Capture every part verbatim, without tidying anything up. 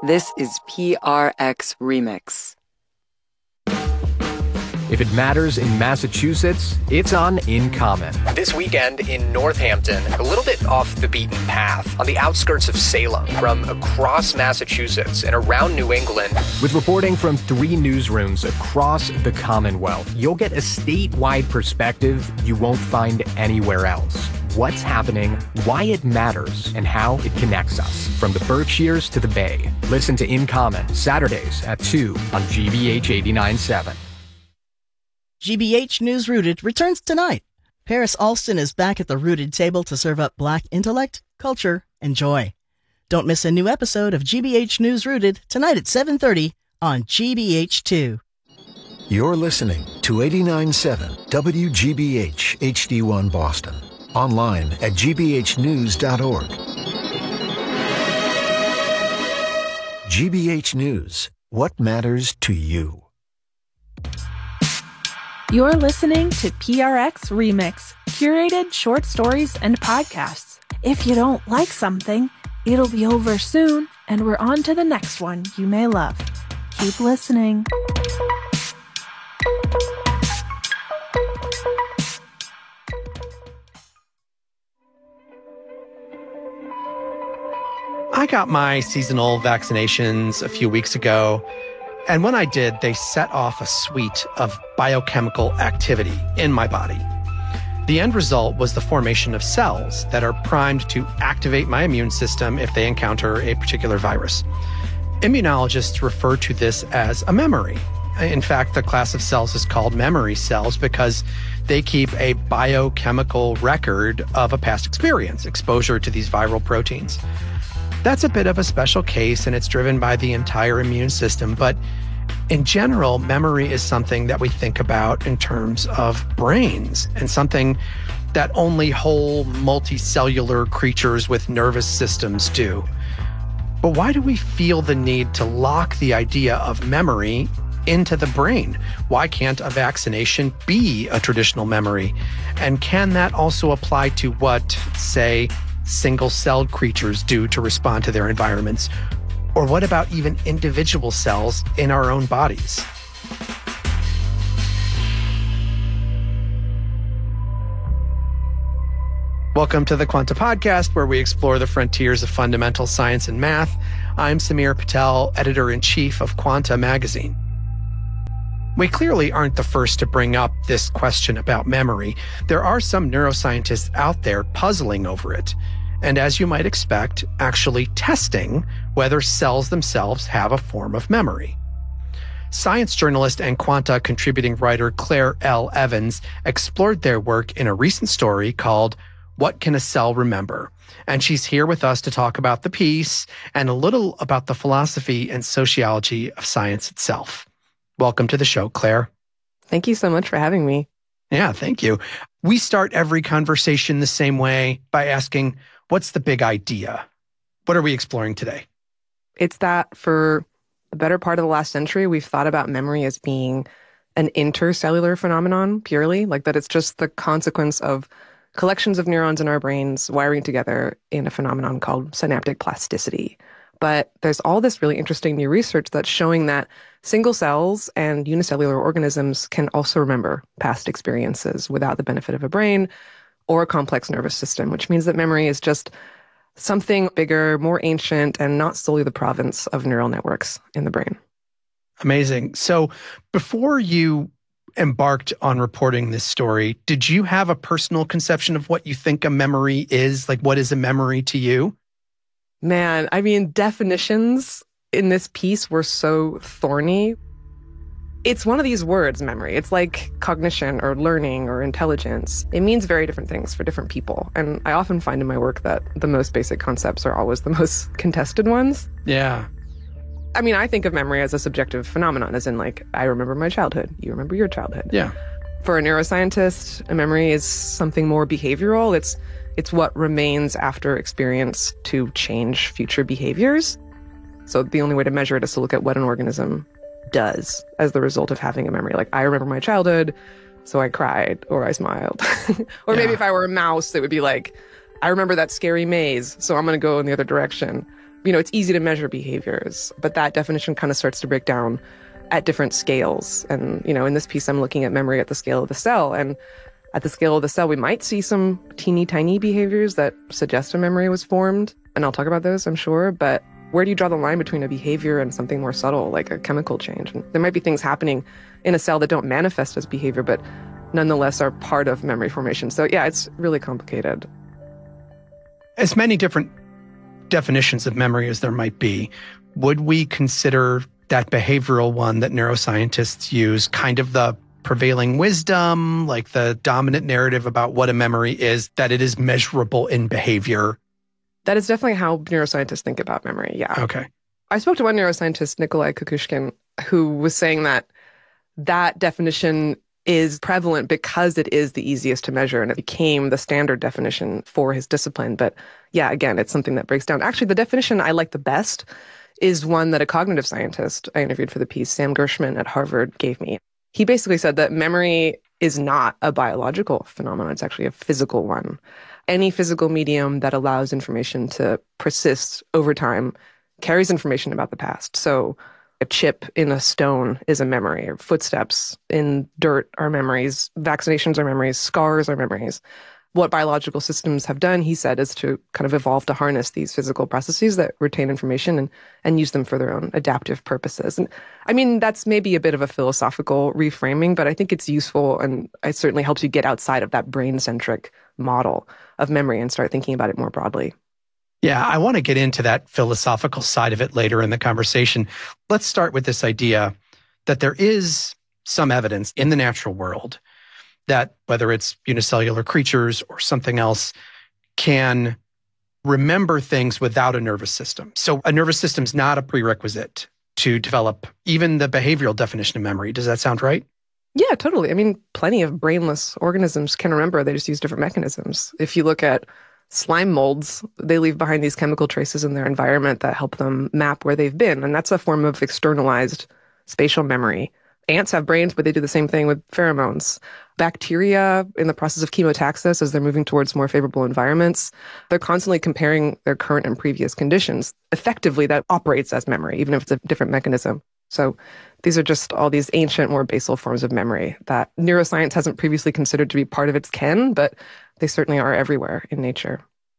This is P R X Remix. If it matters in Massachusetts, it's on In Common. This weekend in Northampton, a little bit off the beaten path, on the outskirts of Salem, from across Massachusetts and around New England. With reporting from three newsrooms across the Commonwealth, you'll get a statewide perspective you won't find anywhere else. What's happening, why it matters, and how it connects us, from the Berkshires to the Bay. Listen to In Common, Saturdays at two on G B H eighty-nine point seven. G B H News Rooted returns tonight. Paris Alston is back at the Rooted table to serve up Black intellect, culture, and joy. Don't miss a new episode of G B H News Rooted tonight at seven thirty on G B H two. You're listening to eighty-nine point seven W G B H H D one Boston. Online at g b h news dot org. G B H News. What matters to you? You're listening to P R X Remix, curated short stories and podcasts. If you don't like something, it'll be over soon, and we're on to the next one you may love. Keep listening. I got my seasonal vaccinations a few weeks ago, and when I did, they set off a suite of biochemical activity in my body. The end result was the formation of cells that are primed to activate my immune system if they encounter a particular virus. Immunologists refer to this as a memory. In fact, the class of cells is called memory cells because they keep a biochemical record of a past experience, exposure to these viral proteins. That's a bit of a special case, and it's driven by the entire immune system. But in general, memory is something that we think about in terms of brains, and something that only whole multicellular creatures with nervous systems do. But why do we feel the need to lock the idea of memory into the brain? Why can't a vaccination be a traditional memory? And can that also apply to what, say, single-celled creatures do to respond to their environments? Or what about even individual cells in our own bodies? Welcome to the Quanta Podcast, where we explore the frontiers of fundamental science and math. I'm Samir Patel, editor-in-chief of Quanta magazine. We clearly aren't the first to bring up this question about memory. There are some neuroscientists out there puzzling over it, and as you might expect, actually testing whether cells themselves have a form of memory. Science journalist and Quanta contributing writer Claire L. Evans explored their work in a recent story called What Can a Cell Remember? And she's here with us to talk about the piece and a little about the philosophy and sociology of science itself. Welcome to the show, Claire. Thank you so much for having me. Yeah, thank you. We start every conversation the same way by asking, what's the big idea? What are we exploring today? It's that for the better part of the last century, we've thought about memory as being an intercellular phenomenon purely, like that it's just the consequence of collections of neurons in our brains wiring together in a phenomenon called synaptic plasticity. But there's all this really interesting new research that's showing that single cells and unicellular organisms can also remember past experiences without the benefit of a brain or a complex nervous system, which means that memory is just something bigger, more ancient, and not solely the province of neural networks in the brain. Amazing. So before you embarked on reporting this story, did you have a personal conception of what you think a memory is? Like, what is a memory to you? Man, I mean, definitions in this piece were so thorny. It's one of these words, memory. It's like cognition or learning or intelligence. It means very different things for different people. And I often find in my work that the most basic concepts are always the most contested ones. Yeah. I mean, I think of memory as a subjective phenomenon, as in like, I remember my childhood, you remember your childhood. Yeah. For a neuroscientist, a memory is something more behavioral. It's it's what remains after experience to change future behaviors. So the only way to measure it is to look at what an organism does as the result of having a memory. Like, I remember my childhood, so I cried or I smiled. Or yeah. maybe if I were a mouse, it would be like, I remember that scary maze, so I'm going to go in the other direction. You know, it's easy to measure behaviors, but that definition kind of starts to break down at different scales. And, you know, in this piece, I'm looking at memory at the scale of the cell. And at the scale of the cell, we might see some teeny tiny behaviors that suggest a memory was formed. And I'll talk about those, I'm sure. But where do you draw the line between a behavior and something more subtle, like a chemical change? And there might be things happening in a cell that don't manifest as behavior, but nonetheless are part of memory formation. So yeah, it's really complicated. As many different definitions of memory as there might be, would we consider that behavioral one that neuroscientists use kind of the prevailing wisdom, like the dominant narrative about what a memory is, that it is measurable in behavior? That is definitely how neuroscientists think about memory, yeah. Okay. I spoke to one neuroscientist, Nikolai Kukushkin, who was saying that that definition is prevalent because it is the easiest to measure, and it became the standard definition for his discipline. But yeah, again, it's something that breaks down. Actually, the definition I like the best is one that a cognitive scientist I interviewed for the piece, Sam Gershman at Harvard, gave me. He basically said that memory is not a biological phenomenon. It's actually a physical one. Any physical medium that allows information to persist over time carries information about the past. So a chip in a stone is a memory, or footsteps in dirt are memories, vaccinations are memories, scars are memories. What biological systems have done, he said, is to kind of evolve to harness these physical processes that retain information and, and use them for their own adaptive purposes. And I mean, that's maybe a bit of a philosophical reframing, but I think it's useful, and it certainly helps you get outside of that brain-centric model of memory and start thinking about it more broadly. Yeah, I want to get into that philosophical side of it later in the conversation. Let's start with this idea that there is some evidence in the natural world that whether it's unicellular creatures or something else can remember things without a nervous system. So a nervous system is not a prerequisite to develop even the behavioral definition of memory. Does that sound right? Yeah, totally. I mean, plenty of brainless organisms can remember. They just use different mechanisms. If you look at slime molds, they leave behind these chemical traces in their environment that help them map where they've been. And that's a form of externalized spatial memory. Ants have brains, but they do the same thing with pheromones. Bacteria, in the process of chemotaxis, as they're moving towards more favorable environments, they're constantly comparing their current and previous conditions. Effectively, that operates as memory, even if it's a different mechanism. So these are just all these ancient, more basal forms of memory that neuroscience hasn't previously considered to be part of its ken, but they certainly are everywhere in nature.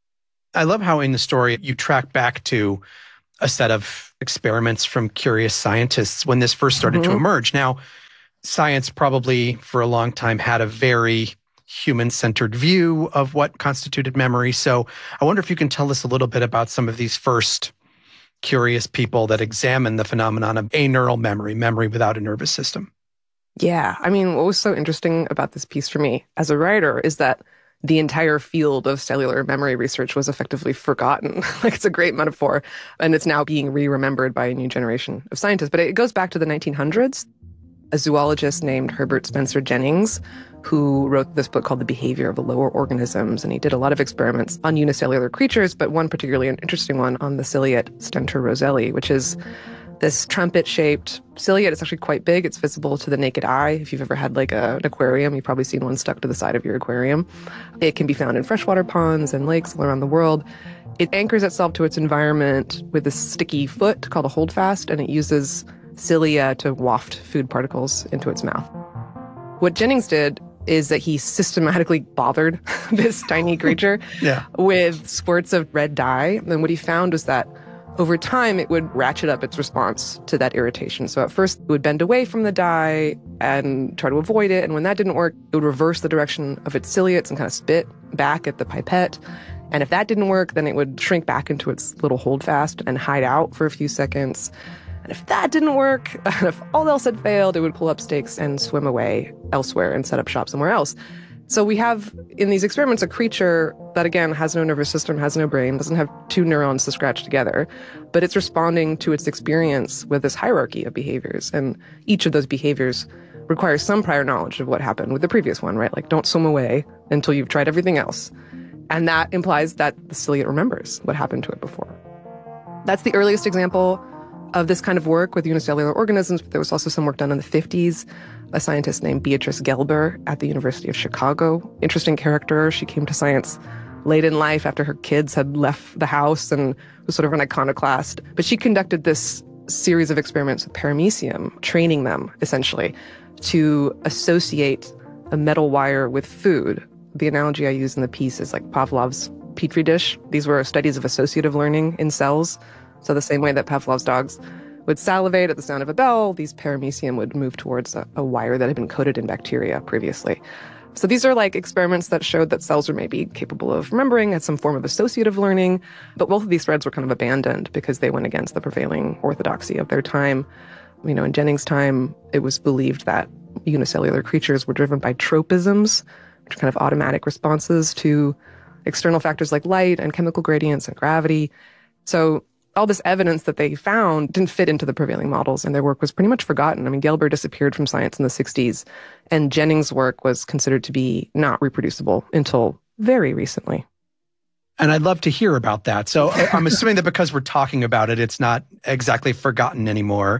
I love how in the story you track back to a set of experiments from curious scientists when this first started mm-hmm. to emerge. Now, science probably for a long time had a very human-centered view of what constituted memory. So I wonder if you can tell us a little bit about some of these first curious people that examine the phenomenon of aneural memory, memory without a nervous system. Yeah. I mean, what was so interesting about this piece for me as a writer is that the entire field of cellular memory research was effectively forgotten. Like, it's a great metaphor, and it's now being re-remembered by a new generation of scientists. But it goes back to the nineteen hundreds. A zoologist named Herbert Spencer Jennings, who wrote this book called The Behavior of the Lower Organisms, and he did a lot of experiments on unicellular creatures, but one particularly an interesting one on the ciliate Stentor roselli, which is this trumpet-shaped ciliate. It's actually quite big. It's visible to the naked eye. If you've ever had like a, an aquarium, you've probably seen one stuck to the side of your aquarium. It can be found in freshwater ponds and lakes all around the world. It anchors itself to its environment with a sticky foot called a holdfast, and it uses cilia to waft food particles into its mouth. What Jennings did is that he systematically bothered this tiny creature yeah. with squirts of red dye. And what he found was that over time, it would ratchet up its response to that irritation. So at first, it would bend away from the dye and try to avoid it. And when that didn't work, it would reverse the direction of its ciliates and kind of spit back at the pipette. And if that didn't work, then it would shrink back into its little holdfast and hide out for a few seconds. And if that didn't work, if all else had failed, it would pull up stakes and swim away elsewhere and set up shop somewhere else. So we have, in these experiments, a creature that, again, has no nervous system, has no brain, doesn't have two neurons to scratch together, but it's responding to its experience with this hierarchy of behaviors. And each of those behaviors requires some prior knowledge of what happened with the previous one, right? Like, don't swim away until you've tried everything else. And that implies that the ciliate remembers what happened to it before. That's the earliest example of this kind of work with unicellular organisms, but there was also some work done in the fifties. A scientist named Beatrice Gelber at the University of Chicago. Interesting character. She came to science late in life after her kids had left the house and was sort of an iconoclast. But she conducted this series of experiments with paramecium, training them, essentially, to associate a metal wire with food. The analogy I use in the piece is like Pavlov's Petri dish. These were studies of associative learning in cells. So the same way that Pavlov's dogs would salivate at the sound of a bell, these paramecium would move towards a, a wire that had been coated in bacteria previously. So these are like experiments that showed that cells are maybe capable of remembering at some form of associative learning. But both of these threads were kind of abandoned because they went against the prevailing orthodoxy of their time. You know, in Jennings' time, it was believed that unicellular creatures were driven by tropisms, which are kind of automatic responses to external factors like light and chemical gradients and gravity. So all this evidence that they found didn't fit into the prevailing models, and their work was pretty much forgotten. I mean, Gelber disappeared from science in the sixties, and Jennings' work was considered to be not reproducible until very recently. And I'd love to hear about that. So I'm assuming that because we're talking about it, it's not exactly forgotten anymore.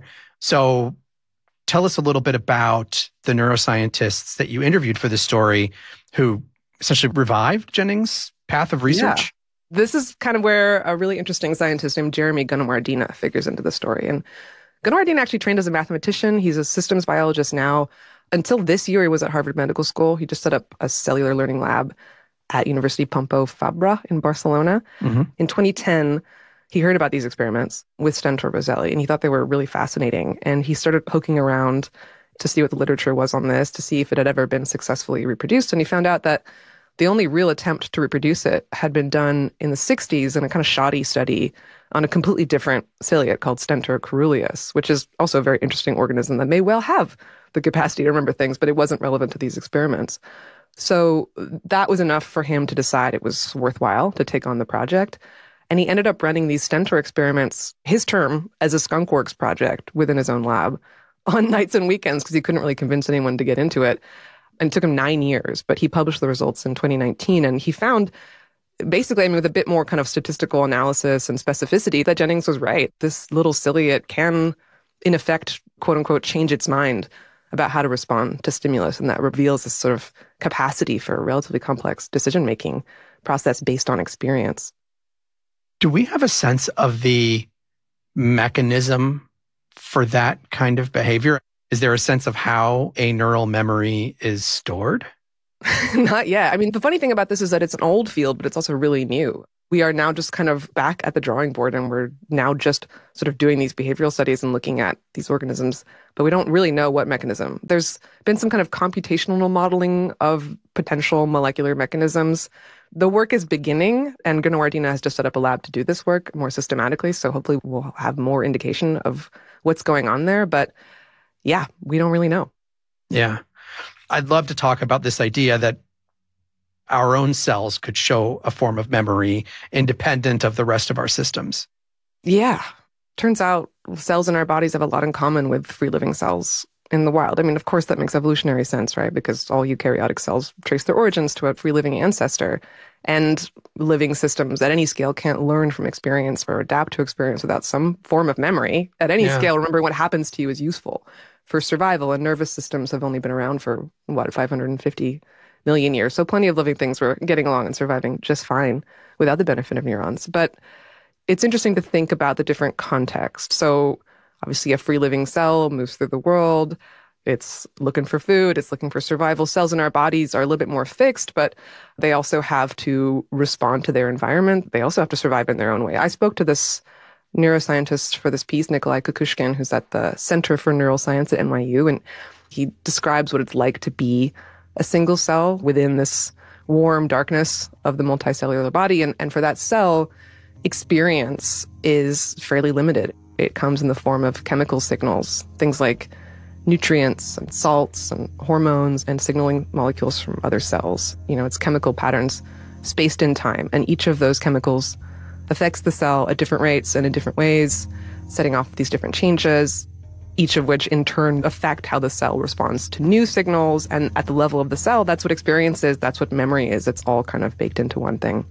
So tell us a little bit about the neuroscientists that you interviewed for this story who essentially revived Jennings' path of research. Yeah. This is kind of where a really interesting scientist named Jeremy Gunawardena figures into the story. And Gunawardena actually trained as a mathematician. He's a systems biologist now. Until this year, he was at Harvard Medical School. He just set up a cellular learning lab at University Pompeu Fabra in Barcelona. Mm-hmm. In twenty ten, he heard about these experiments with Stentor roselli, and he thought they were really fascinating. And he started poking around to see what the literature was on this, to see if it had ever been successfully reproduced. And he found out that the only real attempt to reproduce it had been done in the sixties in a kind of shoddy study on a completely different ciliate called Stentor caeruleus, which is also a very interesting organism that may well have the capacity to remember things, but it wasn't relevant to these experiments. So that was enough for him to decide it was worthwhile to take on the project. And he ended up running these Stentor experiments, his term, as a skunkworks project within his own lab on nights and weekends because he couldn't really convince anyone to get into it. And it took him nine years, but he published the results in twenty nineteen. And he found, basically, I mean, with a bit more kind of statistical analysis and specificity, that Jennings was right. This little ciliate can, in effect, quote unquote, change its mind about how to respond to stimulus. And that reveals this sort of capacity for a relatively complex decision-making process based on experience. Do we have a sense of the mechanism for that kind of behavior? Is there a sense of how a neural memory is stored? Not yet. I mean, the funny thing about this is that it's an old field, but it's also really new. We are now just kind of back at the drawing board, and we're now just sort of doing these behavioral studies and looking at these organisms, but we don't really know what mechanism. There's been some kind of computational modeling of potential molecular mechanisms. The work is beginning, and Gunawardena has just set up a lab to do this work more systematically, so hopefully we'll have more indication of what's going on there. But yeah, we don't really know. Yeah. I'd love to talk about this idea that our own cells could show a form of memory independent of the rest of our systems. Yeah. Turns out cells in our bodies have a lot in common with free-living cells in the wild. I mean, of course, that makes evolutionary sense, right? Because all eukaryotic cells trace their origins to a free-living ancestor. And living systems at any scale can't learn from experience or adapt to experience without some form of memory. At any yeah. scale, remembering what happens to you is useful for survival. And nervous systems have only been around for, what, five hundred fifty million years. So plenty of living things were getting along and surviving just fine without the benefit of neurons. But it's interesting to think about the different contexts. So obviously a free-living cell moves through the world. It's looking for food. It's looking for survival. Cells in our bodies are a little bit more fixed, but they also have to respond to their environment. They also have to survive in their own way. I spoke to this neuroscientist for this piece, Nikolai Kukushkin, who's at the Center for Neuroscience at N Y U, and he describes what it's like to be a single cell within this warm darkness of the multicellular body. And, and for that cell, experience is fairly limited. It comes in the form of chemical signals, things like nutrients and salts and hormones and signaling molecules from other cells. You know, it's chemical patterns spaced in time. And each of those chemicals affects the cell at different rates and in different ways, setting off these different changes, each of which in turn affect how the cell responds to new signals. And at the level of the cell, that's what experience is. That's what memory is. It's all kind of baked into one thing.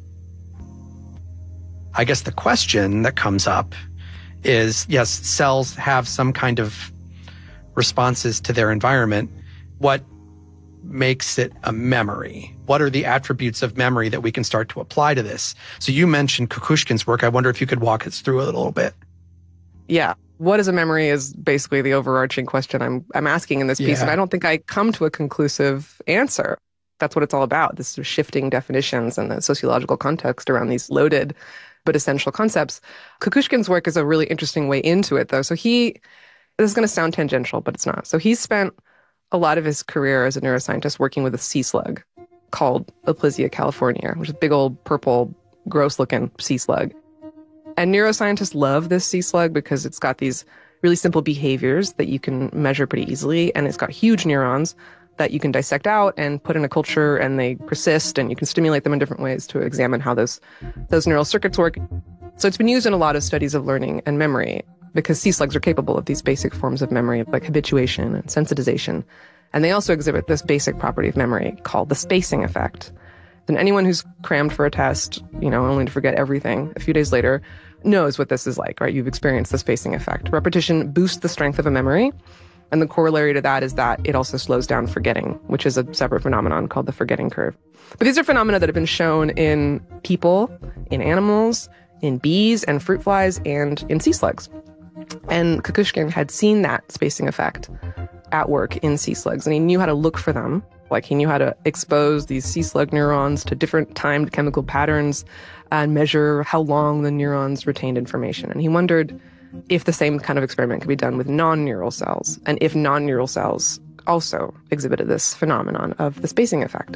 I guess the question that comes up is, yes, cells have some kind of responses to their environment. What makes it a memory? What are the attributes of memory that we can start to apply to this? So you mentioned Kukushkin's work. I wonder if you could walk us through it a little bit. Yeah. What is a memory is basically the overarching question I'm I'm asking in this piece. Yeah. And I don't think I come to a conclusive answer. That's what it's all about, this sort of shifting definitions and the sociological context around these loaded but essential concepts. Kukushkin's work is a really interesting way into it, though. So he, this is going to sound tangential, but it's not. So he spent a lot of his career as a neuroscientist working with a sea slug called Aplysia california, which is a big old purple, gross-looking sea slug. And neuroscientists love this sea slug because it's got these really simple behaviors that you can measure pretty easily, and it's got huge neurons that you can dissect out and put in a culture, and they persist, and you can stimulate them in different ways to examine how those those neural circuits work. So it's been used in a lot of studies of learning and memory because sea slugs are capable of these basic forms of memory like habituation and sensitization. And they also exhibit this basic property of memory called the spacing effect. Then anyone who's crammed for a test, you know, only to forget everything a few days later, knows what this is like, right? You've experienced the spacing effect. Repetition boosts the strength of a memory. And the corollary to that is that it also slows down forgetting, which is a separate phenomenon called the forgetting curve. But these are phenomena that have been shown in people, in animals, in bees and fruit flies, and in sea slugs. And Kukushkin had seen that spacing effect at work in sea slugs, and he knew how to look for them. Like he knew how to expose these sea slug neurons to different timed chemical patterns and measure how long the neurons retained information. And he wondered if the same kind of experiment could be done with non-neural cells, and if non-neural cells also exhibited this phenomenon of the spacing effect.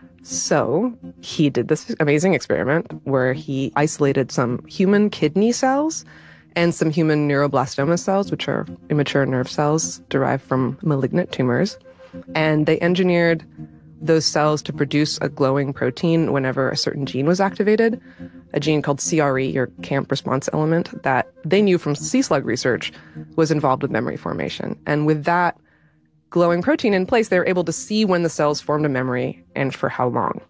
So he did this amazing experiment where he isolated some human kidney cells and some human neuroblastoma cells, which are immature nerve cells derived from malignant tumors. And they engineered those cells to produce a glowing protein whenever a certain gene was activated, a gene called C R E, or camp response element, that they knew from sea slug research was involved with memory formation. And with that glowing protein in place, they were able to see when the cells formed a memory and for how long.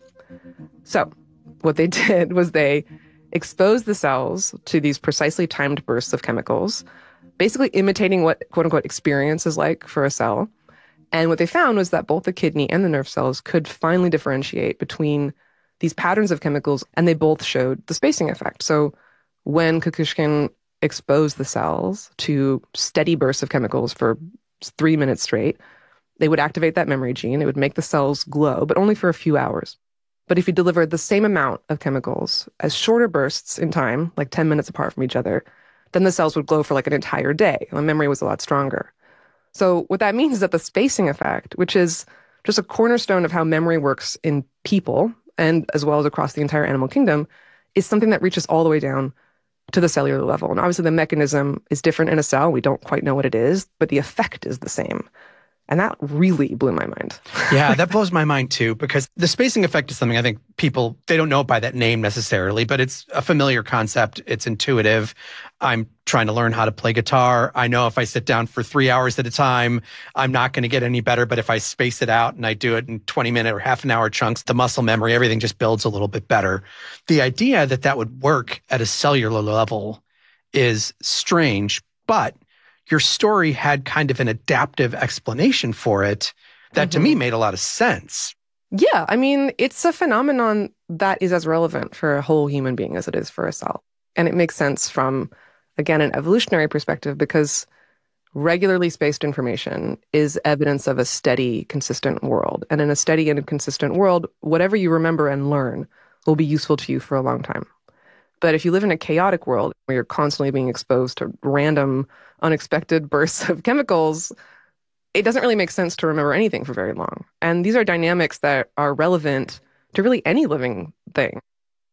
So what they did was they exposed the cells to these precisely timed bursts of chemicals, basically imitating what quote-unquote experience is like for a cell. And what they found was that both the kidney and the nerve cells could finally differentiate between these patterns of chemicals, and they both showed the spacing effect. So when Kukushkin exposed the cells to steady bursts of chemicals for three minutes straight, they would activate that memory gene. It would make the cells glow, but only for a few hours. But if you delivered the same amount of chemicals as shorter bursts in time, like ten minutes apart from each other, then the cells would glow for like an entire day. The memory was a lot stronger. So what that means is that the spacing effect, which is just a cornerstone of how memory works in people, and as well as across the entire animal kingdom, is something that reaches all the way down to the cellular level. And obviously the mechanism is different in a cell. We don't quite know what it is, but the effect is the same. And that really blew my mind. Yeah, that blows my mind too, because the spacing effect is something I think people, they don't know it by that name necessarily, but it's a familiar concept. It's intuitive. I'm trying to learn how to play guitar. I know if I sit down for three hours at a time, I'm not going to get any better. But if I space it out and I do it in twenty minute or half an hour chunks, the muscle memory, everything just builds a little bit better. The idea that that would work at a cellular level is strange, but your story had kind of an adaptive explanation for it that mm-hmm. to me made a lot of sense. Yeah, I mean, it's a phenomenon that is as relevant for a whole human being as it is for a cell. And it makes sense from, again, an evolutionary perspective, because regularly spaced information is evidence of a steady, consistent world. And in a steady and consistent world, whatever you remember and learn will be useful to you for a long time. But if you live in a chaotic world where you're constantly being exposed to random, unexpected bursts of chemicals, it doesn't really make sense to remember anything for very long. And these are dynamics that are relevant to really any living thing.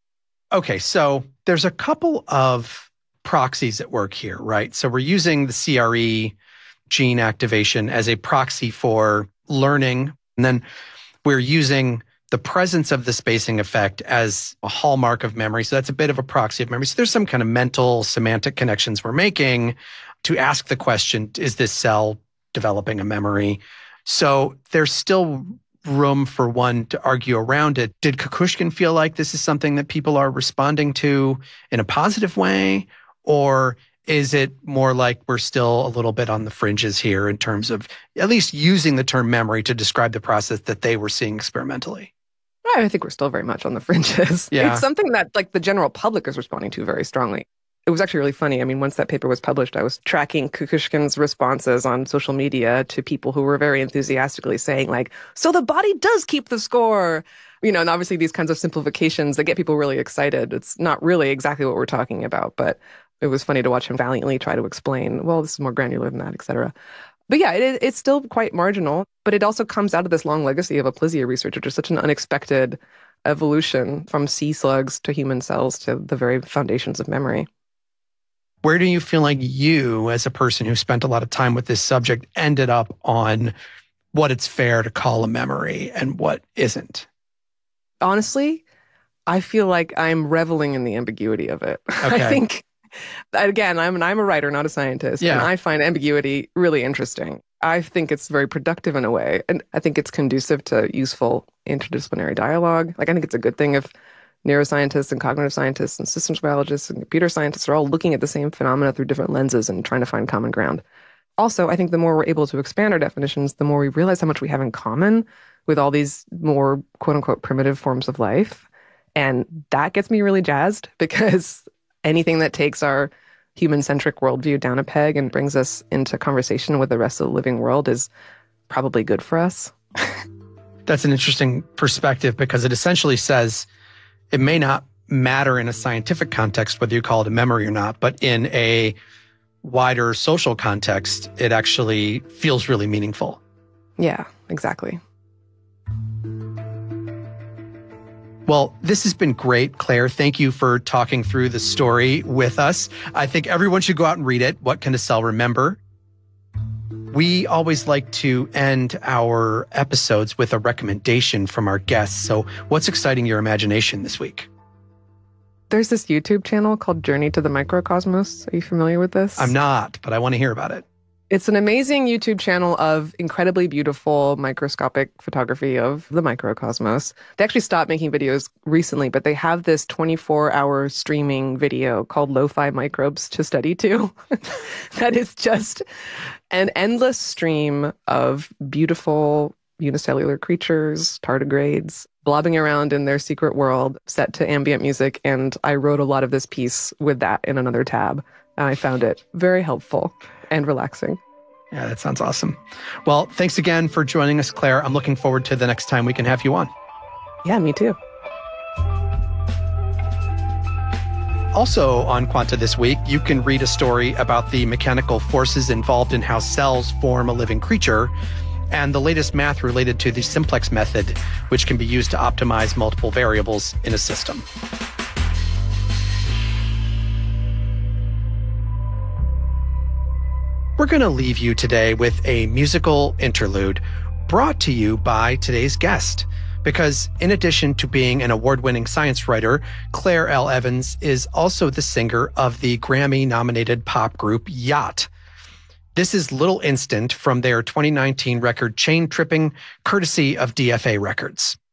Okay, so there's a couple of proxies at work here, right? So we're using the C R E gene activation as a proxy for learning, and then we're using the presence of the spacing effect as a hallmark of memory. So that's a bit of a proxy of memory. So there's some kind of mental semantic connections we're making to ask the question, is this cell developing a memory? So there's still room for one to argue around it. Did Kukushkin feel like this is something that people are responding to in a positive way? Or is it more like we're still a little bit on the fringes here in terms of at least using the term memory to describe the process that they were seeing experimentally? I think we're still very much on the fringes. Yeah. It's something that like the general public is responding to very strongly. It was actually really funny. I mean, once that paper was published, I was tracking Kukushkin's responses on social media to people who were very enthusiastically saying like, so the body does keep the score. You know, and obviously these kinds of simplifications, they get people really excited. It's not really exactly what we're talking about, but it was funny to watch him valiantly try to explain, well, this is more granular than that, et cetera. But yeah, it, it's still quite marginal, but it also comes out of this long legacy of aplysia research, which is such an unexpected evolution from sea slugs to human cells to the very foundations of memory. Where do you feel like you, as a person who spent a lot of time with this subject, ended up on what it's fair to call a memory and what isn't? Honestly, I feel like I'm reveling in the ambiguity of it. Okay. I think, again, I'm, I'm a writer, not a scientist, Yeah. and I find ambiguity really interesting. I think it's very productive in a way, and I think it's conducive to useful interdisciplinary dialogue. Like, I think it's a good thing if neuroscientists and cognitive scientists and systems biologists and computer scientists are all looking at the same phenomena through different lenses and trying to find common ground. Also, I think the more we're able to expand our definitions, the more we realize how much we have in common with all these more quote-unquote primitive forms of life. And that gets me really jazzed, because anything that takes our human-centric worldview down a peg and brings us into conversation with the rest of the living world is probably good for us. That's an interesting perspective, because it essentially says it may not matter in a scientific context whether you call it a memory or not, but in a wider social context, it actually feels really meaningful. Yeah, exactly. Well, this has been great, Claire. Thank you for talking through the story with us. I think everyone should go out and read it. What Can a Cell Remember? We always like to end our episodes with a recommendation from our guests. So what's exciting your imagination this week? There's this YouTube channel called Journey to the Microcosmos. Are you familiar with this? I'm not, but I want to hear about it. It's an amazing YouTube channel of incredibly beautiful microscopic photography of the microcosmos. They actually stopped making videos recently, but they have this twenty-four hour streaming video called Lo-Fi Microbes to Study To. That is just an endless stream of beautiful unicellular creatures, tardigrades, blobbing around in their secret world set to ambient music. And I wrote a lot of this piece with that in another tab. And I found it very helpful and relaxing. Yeah, that sounds awesome. Well, thanks again for joining us, Claire. I'm looking forward to the next time we can have you on. Yeah, me too. Also on Quanta this week, you can read a story about the mechanical forces involved in how cells form a living creature, and the latest math related to the simplex method, which can be used to optimize multiple variables in a system. We're going to leave you today with a musical interlude brought to you by today's guest. Because in addition to being an award-winning science writer, Claire L. Evans is also the singer of the Grammy-nominated pop group Yacht. This is Little Instant from their twenty nineteen record Chain Tripping, courtesy of D F A Records.